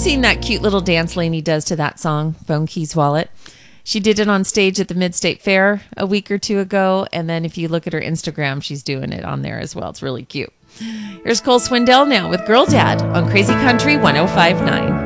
seen that cute little dance Lainey does to that song, Phone Keys Wallet? She did it on stage at the Mid-State Fair a week or two ago. And then if you look at her Instagram, she's doing it on there as well. It's really cute. Here's Cole Swindell now with Girl Dad on Crazy Country 105.9.